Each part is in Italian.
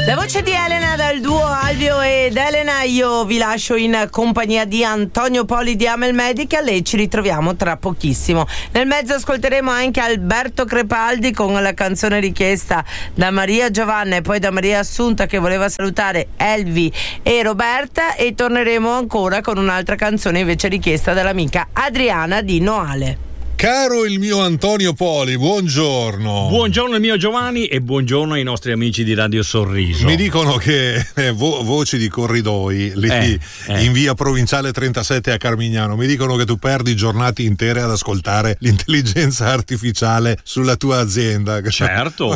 La voce di Elena dal duo Alvio ed Elena. Io vi lascio in compagnia di Antonio Poli di Amel Medical e ci ritroviamo tra pochissimo. Nel mezzo ascolteremo anche Alberto Crepaldi con la canzone richiesta da Maria Giovanna e poi da Maria Assunta, che voleva salutare Elvi e Roberta, e torneremo ancora con un'altra canzone invece richiesta dall'amica Adriana di Noale. Caro il mio Antonio Poli, buongiorno. Buongiorno il mio Giovanni e buongiorno ai nostri amici di Radio Sorriso. Mi dicono che voci di corridoi lì in via Provinciale 37 a Carmignano, mi dicono che tu perdi giornate intere ad ascoltare l'intelligenza artificiale sulla tua azienda. Certo.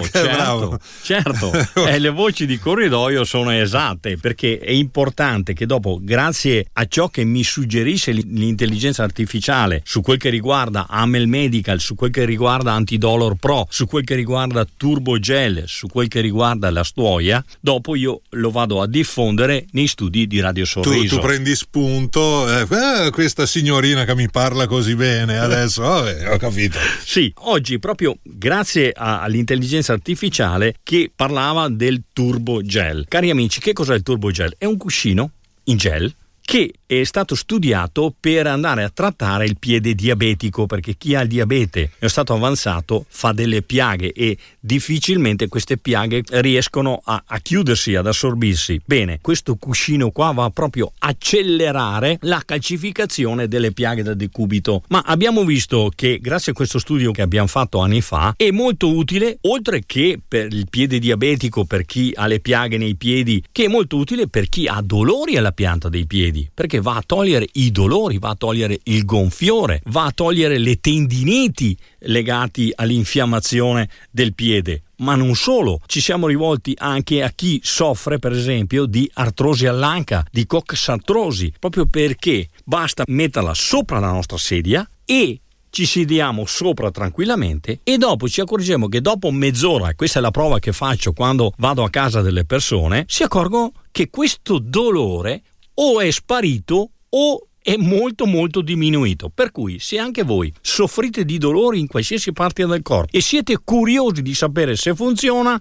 Le voci di corridoio sono esatte, perché è importante che dopo, grazie a ciò che mi suggerisce l'intelligenza artificiale su quel che riguarda Amel Medical, su quel che riguarda Antidolor Pro, su quel che riguarda Turbo Gel, su quel che riguarda la stuoia, dopo io lo vado a diffondere nei studi di Radio Sorriso. Tu prendi spunto, questa signorina che mi parla così bene adesso, ho capito. Sì, oggi proprio grazie all'intelligenza artificiale che parlava del Turbo Gel. Cari amici, che cos'è il Turbo Gel? È un cuscino in gel che è stato studiato per andare a trattare il piede diabetico, perché chi ha il diabete è stato avanzato fa delle piaghe e difficilmente queste piaghe riescono a chiudersi, ad assorbirsi. Bene, questo cuscino qua va proprio a accelerare la calcificazione delle piaghe da decubito. Ma abbiamo visto che grazie a questo studio che abbiamo fatto anni fa è molto utile, oltre che per il piede diabetico, per chi ha le piaghe nei piedi, che è molto utile per chi ha dolori alla pianta dei piedi, perché va a togliere i dolori, va a togliere il gonfiore, va a togliere le tendiniti legati all'infiammazione del piede. Ma non solo, ci siamo rivolti anche a chi soffre per esempio di artrosi all'anca, di coxartrosi, proprio perché basta metterla sopra la nostra sedia e ci sediamo sopra tranquillamente e dopo ci accorgiamo che dopo mezz'ora, e questa è la prova che faccio quando vado a casa delle persone, si accorgono che questo dolore o è sparito o è molto molto diminuito. Per cui se anche voi soffrite di dolori in qualsiasi parte del corpo e siete curiosi di sapere se funziona,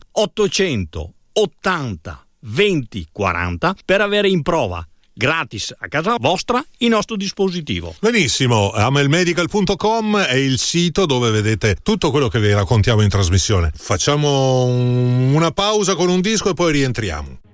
880 20 40 per avere in prova gratis a casa vostra il nostro dispositivo. Benissimo, amelmedical.com è il sito dove vedete tutto quello che vi raccontiamo in trasmissione. Facciamo una pausa con un disco e poi rientriamo.